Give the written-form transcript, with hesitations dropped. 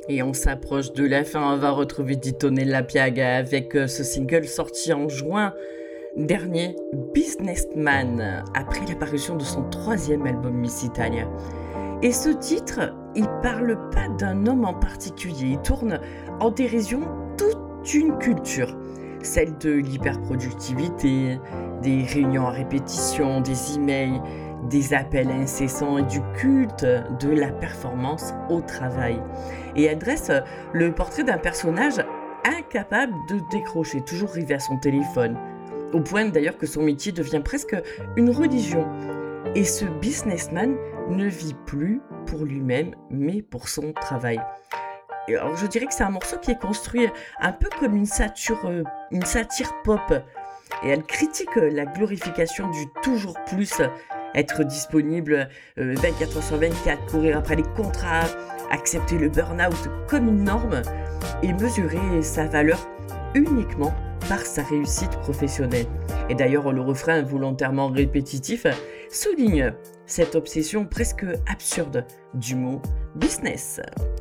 Et on s'approche de la fin, on va retrouver Antonella Piaga avec ce single sorti en juin dernier, Businessman, après l'apparition de son troisième album Miss Italia. Et ce titre, il parle pas d'un homme en particulier, il tourne en dérision toute une culture, celle de l'hyperproductivité, des réunions à répétition, des emails, des appels incessants et du culte de la performance au travail. Et elle dresse le portrait d'un personnage incapable de décrocher, toujours rivé à son téléphone, au point d'ailleurs que son métier devient presque une religion. Et ce businessman ne vit plus pour lui-même, mais pour son travail. Et alors je dirais que c'est un morceau qui est construit un peu comme une satire pop. Et elle critique la glorification du toujours plus, être disponible 24 heures sur 24, courir après les contrats, accepter le burn-out comme une norme et mesurer sa valeur uniquement par sa réussite professionnelle. Et d'ailleurs, le refrain volontairement répétitif souligne cette obsession presque absurde du mot business.